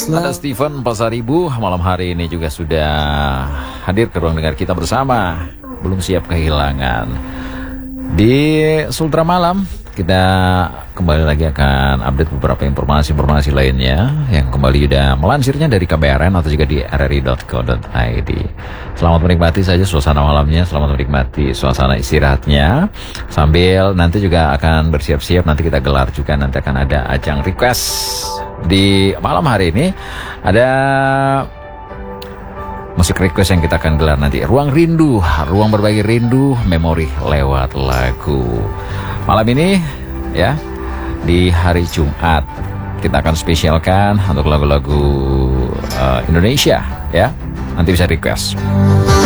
Ada Steven Pasaribu malam hari ini juga sudah hadir ke ruang dengar kita bersama. Belum siap kehilangan. Di Sultra Malam kita kembali lagi akan update beberapa informasi-informasi lainnya yang kembali sudah melansirnya dari KBRN atau juga di rri.co.id. Selamat menikmati saja suasana malamnya, selamat menikmati suasana istirahatnya. Sambil nanti juga akan bersiap-siap, nanti kita gelar juga, nanti akan ada ajang request. Di malam hari ini ada musik request yang kita akan gelar nanti. Ruang Rindu, ruang berbagi rindu, memori lewat lagu. Malam ini ya, di hari Jumat kita akan spesialkan untuk lagu-lagu Indonesia ya. Nanti bisa request.